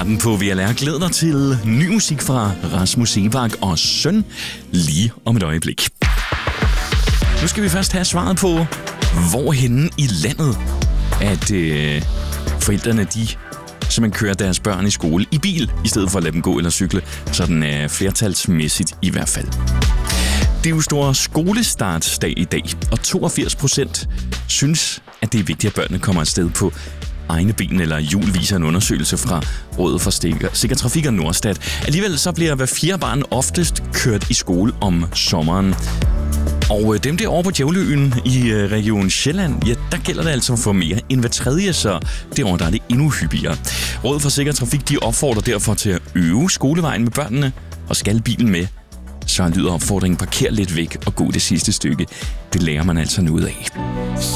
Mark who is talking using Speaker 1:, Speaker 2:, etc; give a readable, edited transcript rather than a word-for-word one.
Speaker 1: starten på VLR. Glæder dig til ny musik fra Rasmus Seebach og Søn lige om et øjeblik. Nu skal vi først have svaret på, hvorhenne i landet, at forældrene de simpelthen kører deres børn i skole i bil, i stedet for at lade dem gå eller cykle, sådan flertalsmæssigt i hvert fald. Det er jo stor skolestartsdag i dag, og 82% synes, at det er vigtigt, at børnene kommer afsted på egne ben eller hjul, viser en undersøgelse fra Rådet for Sikker Trafik og Norstat. Alligevel så bliver hver 4. barn oftest kørt i skole om sommeren. Og dem derovre på Djævleøen i Region Sjælland, ja, der gælder det altså for mere end hver 3., så derovre der er det endnu hyppigere. Rådet for Sikker Trafik, de opfordrer derfor til at øve skolevejen med børnene, og skal bilen med, så lyder opfordringen: parker lidt væk og gå det sidste stykke. Det lærer man altså noget af.